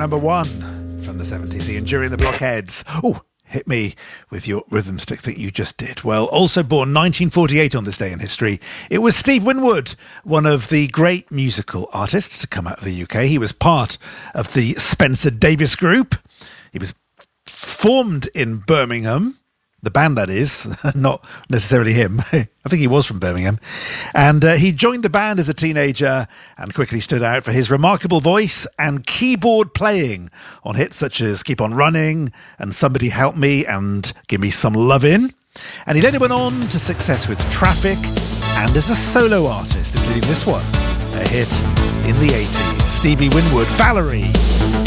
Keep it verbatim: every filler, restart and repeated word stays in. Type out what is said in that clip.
number one from the seventies, Ian Dury and the Blockheads. Oh, hit me with your rhythm stick that you just did. Well, also born nineteen forty-eight on this day in history, it was Steve Winwood, one of the great musical artists to come out of the U K. He was part of the Spencer Davis Group. He was formed in Birmingham. The band, that is, not necessarily him. I think he was from Birmingham. And uh, he joined the band as a teenager and quickly stood out for his remarkable voice and keyboard playing on hits such as Keep On Running and Somebody Help Me and Give Me Some Lovin'. And he later went on to success with Traffic and as a solo artist, including this one, a hit in the eighties. Stevie Winwood, Valerie.